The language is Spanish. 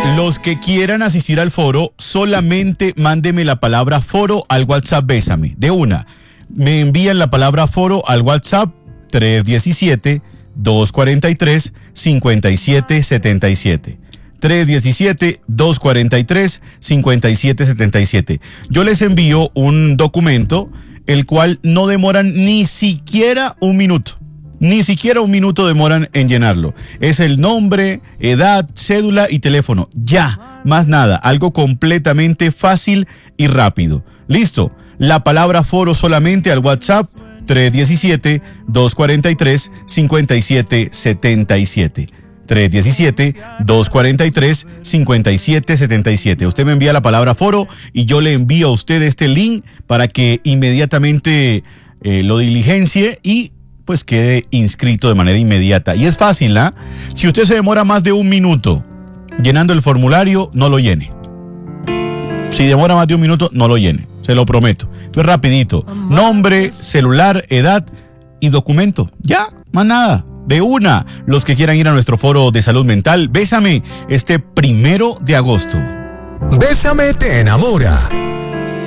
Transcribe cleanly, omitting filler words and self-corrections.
Los que quieran asistir al foro, solamente mándeme la palabra foro al WhatsApp Bésame. De una. Me envían la palabra foro al WhatsApp 317-243-5777. 317-243-5777. Yo les envío un documento, el cual no demoran ni siquiera un minuto. Ni siquiera un minuto demoran en llenarlo. Es el nombre, edad, cédula y teléfono. Ya, más nada. Algo completamente fácil y rápido. Listo. La palabra foro solamente al WhatsApp 317-243-5777. 317-243-5777. Usted me envía la palabra foro y yo le envío a usted este link para que inmediatamente lo diligencie y pues quede inscrito de manera inmediata. Y es fácil, ¿ah? Si usted se demora más de un minuto llenando el formulario, no lo llene. Si demora más de un minuto, no lo llene. Se lo prometo. Entonces, rapidito. Nombre, celular, edad y documento. Ya, más nada. De una. Los que quieran ir a nuestro foro de salud mental, Bésame este 1 de agosto. Bésame te enamora.